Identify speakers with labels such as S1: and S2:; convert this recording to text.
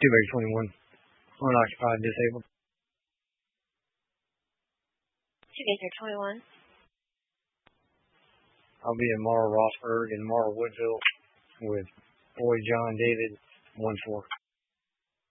S1: Base 21. Unoccupied, disabled.
S2: Base 21.
S1: I'll be in Morrow Rossburg and Morrow Woodville with Boy John David 1-4.